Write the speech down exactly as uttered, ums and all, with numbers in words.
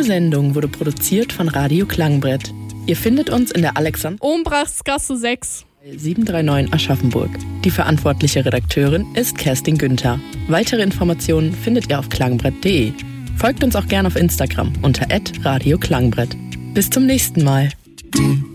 Sendung wurde produziert von Radio Klangbrett. Ihr findet uns in der Alexander Ombrachsgasse sechs sieben drei neun Aschaffenburg. Die verantwortliche Redakteurin ist Kerstin Günther. Weitere Informationen findet ihr auf klangbrett punkt de. Folgt uns auch gerne auf Instagram unter at radio klangbrett. Bis zum nächsten Mal.